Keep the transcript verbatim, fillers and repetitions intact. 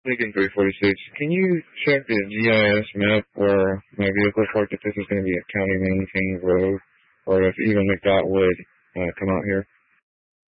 Lincoln three forty-six. Can you check the G I S map where my vehicle parked if this is going to be a county maintained road, or if even McDOT would uh, come out here?